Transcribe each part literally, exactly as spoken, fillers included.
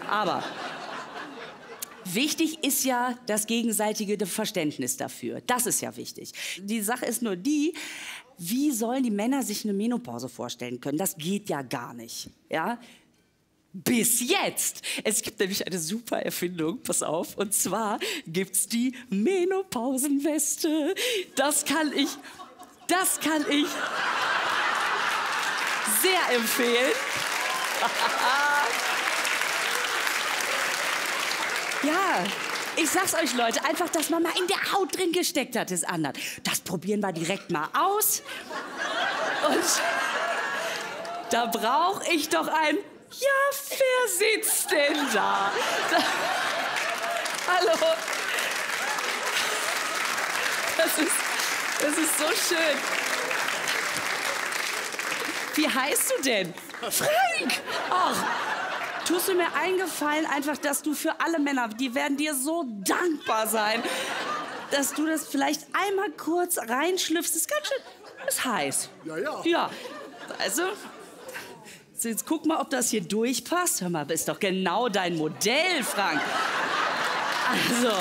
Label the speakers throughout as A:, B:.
A: Aber wichtig ist ja das gegenseitige Verständnis dafür. Das ist ja wichtig. Die Sache ist nur die, wie sollen die Männer sich eine Menopause vorstellen können? Das geht ja gar nicht. Ja? Bis jetzt. Es gibt nämlich eine super Erfindung, pass auf, und zwar gibt's die Menopausenweste. Das kann ich, das kann ich sehr empfehlen. Ja, ich sag's euch, Leute, einfach, dass man mal in der Haut drin gesteckt hat, ist anders. Das probieren wir direkt mal aus. Und da brauche ich doch ein... Ja, wer sitzt denn da? da Hallo? Das ist, das ist so schön. Wie heißt du denn? Frank! Ach, tust du mir eingefallen, einfach, dass du für alle Männer, die werden dir so dankbar sein, dass du das vielleicht einmal kurz reinschlüpfst. Das ist ganz schön, ist heiß.
B: Ja, ja.
A: Ja, also... Jetzt guck mal, ob das hier durchpasst. Hör mal, das ist doch genau dein Modell, Frank. Also.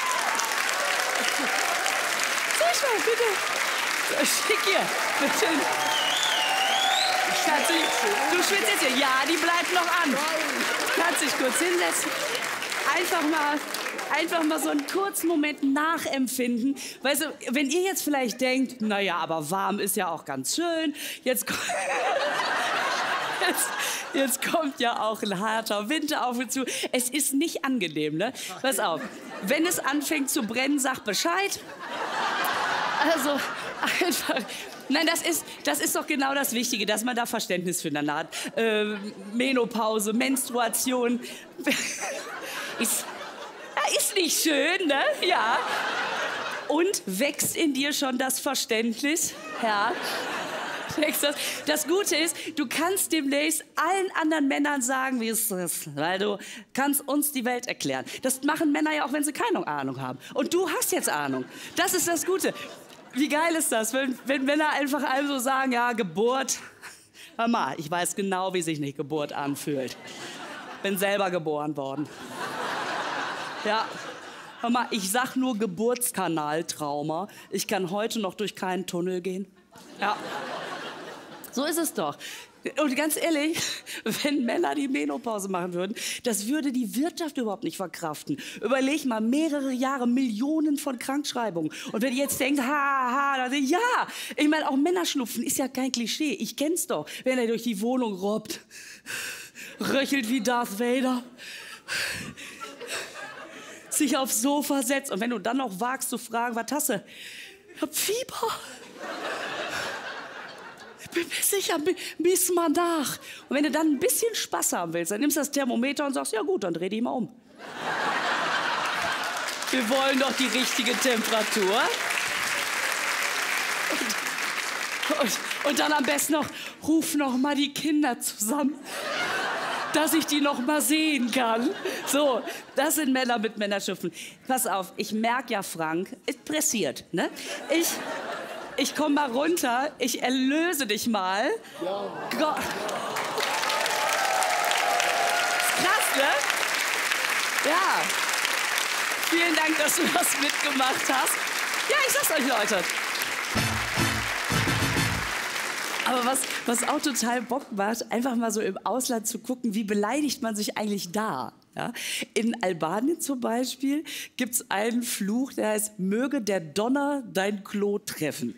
A: Sag mal, bitte. Schick hier, bitte. Schatzi, du schwitzt jetzt hier. Ja, die bleibt noch an. Kannst dich kurz hinsetzen. Einfach mal, einfach mal so einen kurzen Moment nachempfinden. Weißt du, wenn ihr jetzt vielleicht denkt, naja, aber warm ist ja auch ganz schön. Jetzt Jetzt, jetzt kommt ja auch ein harter Winter auf uns zu. Es ist nicht angenehm, ne? Pass auf, wenn es anfängt zu brennen, sag Bescheid. Also, einfach... Nein, das ist, das ist doch genau das Wichtige, dass man da Verständnis füreinander hat. Äh, Menopause, Menstruation. Ist, ist nicht schön, ne? Ja. Und wächst in dir schon das Verständnis? Ja. Das Gute ist, du kannst demnächst allen anderen Männern sagen, wie es ist, weil du kannst uns die Welt erklären. Das machen Männer ja auch, wenn sie keine Ahnung haben. Und du hast jetzt Ahnung. Das ist das Gute. Wie geil ist das, wenn, wenn Männer einfach einem so sagen, ja, Geburt, hör mal, ich weiß genau, wie sich eine Geburt anfühlt. Bin selber geboren worden. Ja, hör mal, ich sag nur Geburtskanaltrauma. Ich kann heute noch durch keinen Tunnel gehen. Ja. So ist es doch. Und ganz ehrlich, wenn Männer die Menopause machen würden, das würde die Wirtschaft überhaupt nicht verkraften. Überleg mal, mehrere Jahre, Millionen von Krankschreibungen. Und wenn ihr jetzt denkt, ha, ha, dann ja, ich meine, auch Männerschnupfen ist ja kein Klischee. Ich kenn's doch, wenn er durch die Wohnung robbt, röchelt wie Darth Vader, sich aufs Sofa setzt. Und wenn du dann noch wagst zu fragen, was hast du? Ich hab Fieber. Bin mir sicher, miss mal nach. Und wenn du dann ein bisschen Spaß haben willst, dann nimmst du das Thermometer und sagst, ja gut, dann dreh dich mal um. Wir wollen doch die richtige Temperatur. Und, und, und dann am besten noch, ruf noch mal die Kinder zusammen, dass ich die noch mal sehen kann. So, das sind Männer mit Männerschnupfen. Pass auf, ich merke ja, Frank, es pressiert, ne? Ich... Ich komm mal runter, ich erlöse dich mal. Ja. Gott. Krass, ne? Ja. Vielen Dank, dass du das mitgemacht hast. Ja, ich sag's euch, Leute. Aber was, was auch total Bock macht, einfach mal so im Ausland zu gucken, wie beleidigt man sich eigentlich da. Ja? In Albanien zum Beispiel gibt es einen Fluch, der heißt, möge der Donner dein Klo treffen.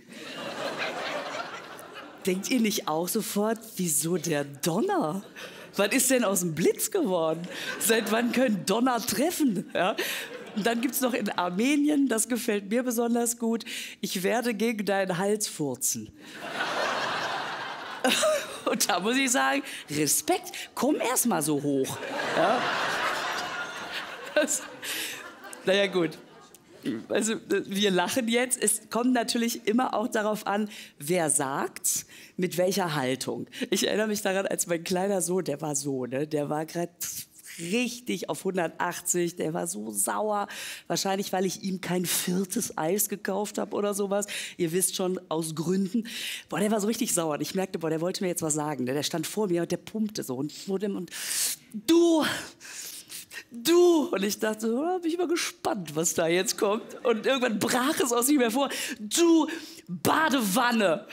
A: Denkt ihr nicht auch sofort, wieso der Donner? Was ist denn aus dem Blitz geworden? Seit wann können Donner treffen? Ja? Und dann gibt es noch in Armenien, das gefällt mir besonders gut, ich werde gegen deinen Hals furzen. Und da muss ich sagen, Respekt, komm erst mal so hoch. Ja? Das, naja, gut. Also, wir lachen jetzt. Es kommt natürlich immer auch darauf an, wer sagt's, mit welcher Haltung. Ich erinnere mich daran, als mein kleiner Sohn, der war so, ne, der war gerade richtig auf hundertachtzig, der war so sauer. Wahrscheinlich, weil ich ihm kein viertes Eis gekauft habe oder sowas. Ihr wisst schon, aus Gründen. Boah, der war so richtig sauer. Ich merkte, boah, der wollte mir jetzt was sagen. Der stand vor mir und der pumpte so. Und, und du, Und ich dachte, so, da bin ich mal gespannt, was da jetzt kommt. Und irgendwann brach es aus ihm hervor, du Badewanne.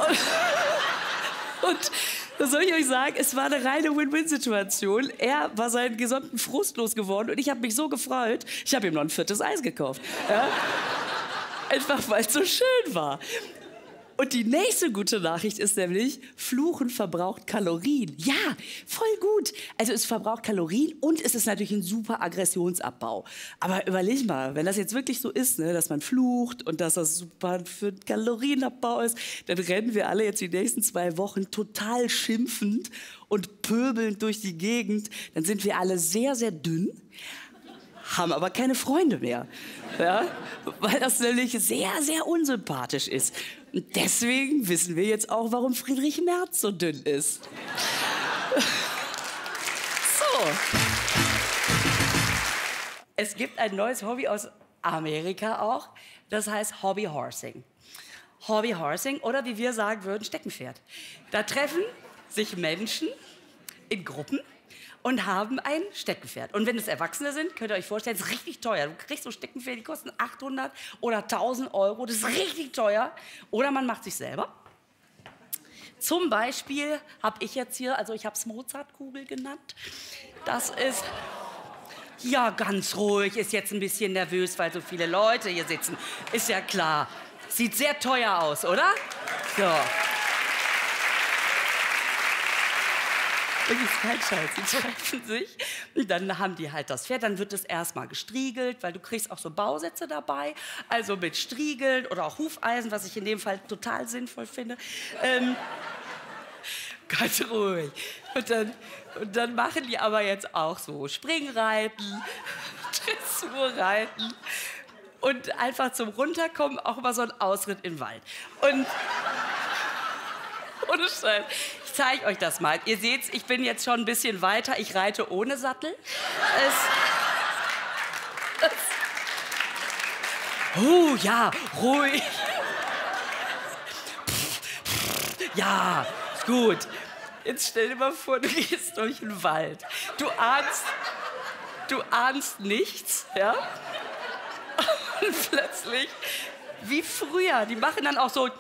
A: Und, und was soll ich euch sagen? Es war eine reine Win-Win-Situation. Er war seinen gesamten Frust losgeworden und ich habe mich so gefreut. Ich habe ihm noch ein viertes Eis gekauft. Ja? Einfach, weil es so schön war. Und die nächste gute Nachricht ist nämlich, Fluchen verbraucht Kalorien. Ja, voll gut. Also es verbraucht Kalorien und es ist natürlich ein super Aggressionsabbau. Aber überleg mal, wenn das jetzt wirklich so ist, ne, dass man flucht und dass das super für den Kalorienabbau ist, dann rennen wir alle jetzt die nächsten zwei Wochen total schimpfend und pöbelnd durch die Gegend. Dann sind wir alle sehr, sehr dünn, haben aber keine Freunde mehr. Ja? Weil das nämlich sehr, sehr unsympathisch ist. Und deswegen wissen wir jetzt auch, warum Friedrich Merz so dünn ist. So. Es gibt ein neues Hobby aus Amerika auch, das heißt Hobbyhorsing. Hobbyhorsing oder wie wir sagen würden, Steckenpferd. Da treffen sich Menschen in Gruppen und haben ein Steckenpferd. Und wenn es Erwachsene sind, könnt ihr euch vorstellen, das ist richtig teuer. Du kriegst so Steckenpferde, die kosten achthundert oder tausend Euro. Das ist richtig teuer. Oder man macht sich selber. Zum Beispiel habe ich jetzt hier, also ich habe es Mozartkugel genannt. Das ist, ja ganz ruhig, ist jetzt ein bisschen nervös, weil so viele Leute hier sitzen. Ist ja klar. Sieht sehr teuer aus, oder? So. Das ist kein Scheiß. Die treffen sich und dann haben die halt das Pferd. Dann wird es erstmal gestriegelt, weil du kriegst auch so Bausätze dabei. Also mit Striegeln oder auch Hufeisen, was ich in dem Fall total sinnvoll finde. Ähm, ganz ruhig. Und dann, und dann machen die aber jetzt auch so Springreiten, Dressurreiten und einfach zum Runterkommen auch mal so ein Ausritt im Wald. Und ohne Scheiß. Ich zeige euch das mal. Ihr seht, ich bin jetzt schon ein bisschen weiter. Ich reite ohne Sattel. Es, es, oh ja, ruhig. Ja, ist gut. Jetzt stell dir mal vor, du gehst durch den Wald. Du ahnst, du ahnst nichts, ja? Und plötzlich, wie früher, die machen dann auch so.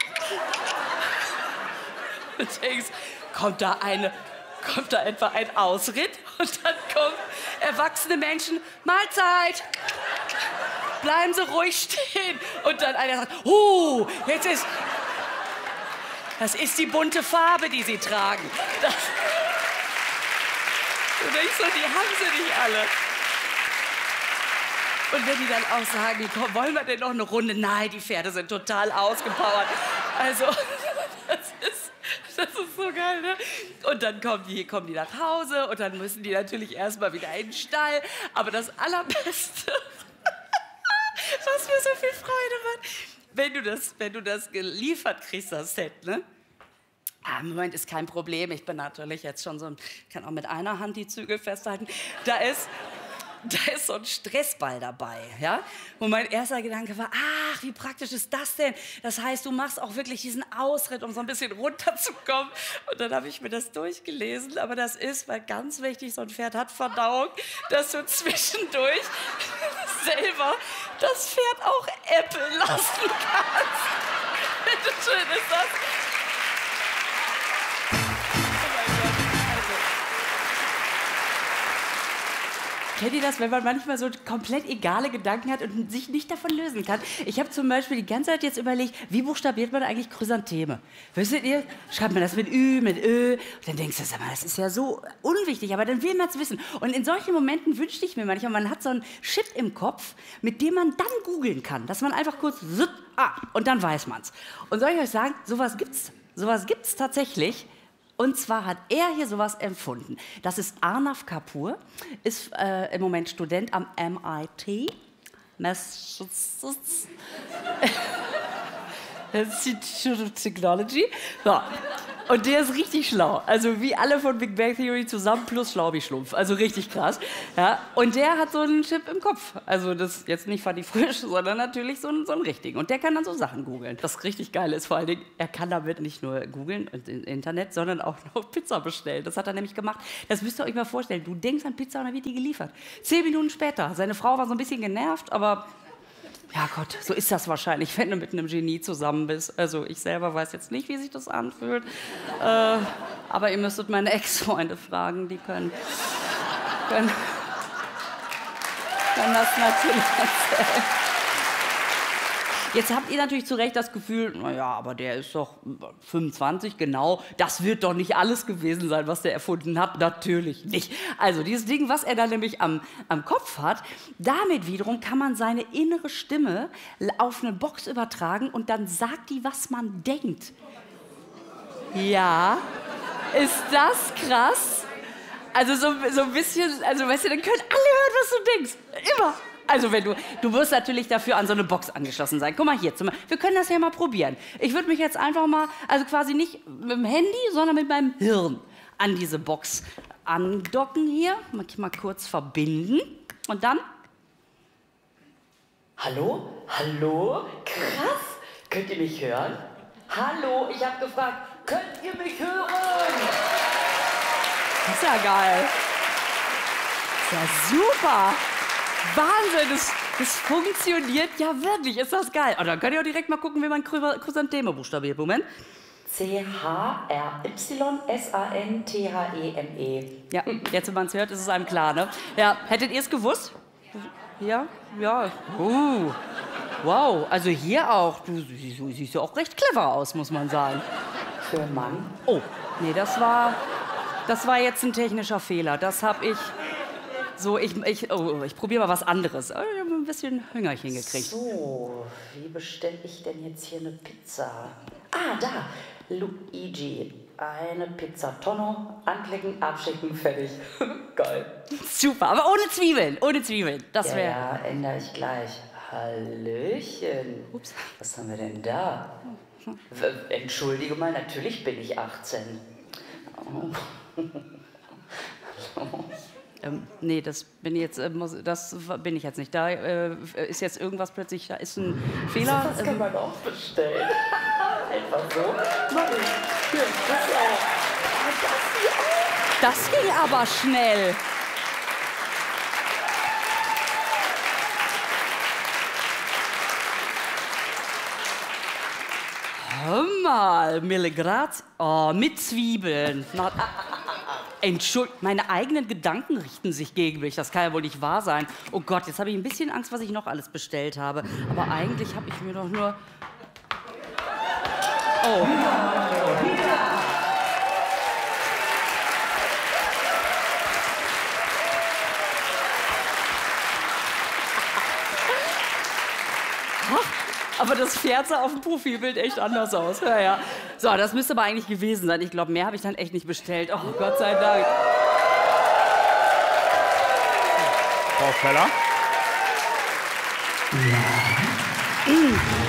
A: Und denkst, kommt da eine, kommt da etwa ein Ausritt? Und dann kommen erwachsene Menschen, Mahlzeit, bleiben Sie ruhig stehen. Und dann einer sagt, oh, jetzt ist, das ist die bunte Farbe, die Sie tragen. Das, und ich so, die haben sie nicht alle. Und wenn die dann auch sagen, komm, wollen wir denn noch eine Runde? Nein, die Pferde sind total ausgepowert. Also, das ist... Das ist so geil, ne? Und dann kommen die, kommen die nach Hause und dann müssen die natürlich erstmal wieder in den Stall. Aber das Allerbeste, was mir so viel Freude macht, wenn du das, wenn du das geliefert kriegst, das Set, ne? Ah, Moment, ist kein Problem. Ich bin natürlich jetzt schon so ein, kann auch mit einer Hand die Zügel festhalten. Da ist... Da ist so ein Stressball dabei, ja? Und mein erster Gedanke war, ach, wie praktisch ist das denn? Das heißt, du machst auch wirklich diesen Ausritt, um so ein bisschen runterzukommen. Und dann habe ich mir das durchgelesen, aber das ist, weil ganz wichtig, so ein Pferd hat Verdauung, dass du zwischendurch selber das Pferd auch äppeln lassen kannst. Bitte schön, ist das... Kennt ihr das, wenn man manchmal so komplett egale Gedanken hat und sich nicht davon lösen kann? Ich habe zum Beispiel die ganze Zeit jetzt überlegt, wie buchstabiert man eigentlich Chrysantheme? Wisst ihr, schreibt man das mit Ü, mit Ö? Und dann denkst du, sag mal, das ist ja so unwichtig, aber dann will man es wissen. Und in solchen Momenten wünschte ich mir manchmal, man hat so einen Chip im Kopf, mit dem man dann googeln kann. Dass man einfach kurz, ah, und dann weiß man's. Und soll ich euch sagen, sowas gibt's. Sowas gibt's tatsächlich. Und zwar hat er hier sowas empfunden. Das ist Arnav Kapoor, ist äh, im Moment Student am M I T, Massachusetts Institute of Technology. So. Und der ist richtig schlau. Also wie alle von Big Bang Theory zusammen plus Schlaubi-Schlumpf. Also richtig krass. Ja, und der hat so einen Chip im Kopf. Also das jetzt nicht Fanny Frisch, sondern natürlich so einen, so einen richtigen. Und der kann dann so Sachen googeln. Das richtig Geile ist vor allen Dingen, er kann damit nicht nur googeln und im Internet, sondern auch noch Pizza bestellen. Das hat er nämlich gemacht. Das müsst ihr euch mal vorstellen. Du denkst an Pizza und dann wird die geliefert. Zehn Minuten später. Seine Frau war so ein bisschen genervt, aber... Ja Gott, so ist das wahrscheinlich, wenn du mit einem Genie zusammen bist. Also ich selber weiß jetzt nicht, wie sich das anfühlt. Äh, aber ihr müsstet meine Ex-Freunde fragen, die können, können, können das natürlich erzählen. Jetzt habt ihr natürlich zu Recht das Gefühl, naja, aber der ist doch fünfundzwanzig, genau. Das wird doch nicht alles gewesen sein, was der erfunden hat. Natürlich nicht. Also dieses Ding, was er da nämlich am, am Kopf hat, damit wiederum kann man seine innere Stimme auf eine Box übertragen und dann sagt die, was man denkt. Ja, ist das krass? Also so, so ein bisschen, also weißt du, dann können alle hören, was du denkst. Immer. Also wenn du, du wirst natürlich dafür an so eine Box angeschlossen sein. Guck mal hier, zum, wir können das ja mal probieren. Ich würde mich jetzt einfach mal, also quasi nicht mit dem Handy, sondern mit meinem Hirn an diese Box andocken hier. Mal, mal kurz verbinden und dann... Hallo? Hallo? Krass! Könnt ihr mich hören? Hallo, ich habe gefragt, könnt ihr mich hören? Das ist ja geil. Das ist ja super. Wahnsinn, das, das funktioniert ja wirklich. Ist das geil? Und dann könnt ihr auch direkt mal gucken, wie man Chrysantheme buchstabiert. Moment. C H R Y S A N T H E M E. Ja, jetzt, wenn man es hört, ist es einem klar, ne? Ja, hättet ihr es gewusst? Ja, ja. Uh, wow, also hier auch. Du, du siehst ja auch recht clever aus, muss man sagen. Für einen Mann. Oh, nee, das war, das war jetzt ein technischer Fehler. Das habe ich... So, ich, ich, oh, ich probiere mal was anderes. Ich habe ein bisschen Hüngerchen gekriegt. So, wie bestelle ich denn jetzt hier eine Pizza? Ah, da, Luigi. Eine Pizza Tonno, anklicken, abschicken, fertig. Geil. Super, aber ohne Zwiebeln, ohne Zwiebeln. Das wäre... Ja, ändere ich gleich. Hallöchen. Ups. Was haben wir denn da? Entschuldige mal, natürlich bin ich achtzehn. Oh. Ähm, nee, das bin ich jetzt, äh, muss, das bin ich jetzt nicht. Da äh, ist jetzt irgendwas plötzlich, da ist ein Fehler. Das kann man auch bestellen. Einfach so. Mann, hier, das auch. Das ging aber schnell. Hör mal, Mille Graz. Oh, mit Zwiebeln. Na, Entschuldigung, meine eigenen Gedanken richten sich gegen mich. Das kann ja wohl nicht wahr sein. Oh Gott, jetzt habe ich ein bisschen Angst, was ich noch alles bestellt habe. Aber eigentlich habe ich mir doch nur... Oh. Aber das Pferd sah auf dem Profilbild echt anders aus. Ja, ja. So, das müsste aber eigentlich gewesen sein. Ich glaube, mehr habe ich dann echt nicht bestellt. Oh, Gott sei Dank.
B: Frau Feller?
A: Ja. Mm.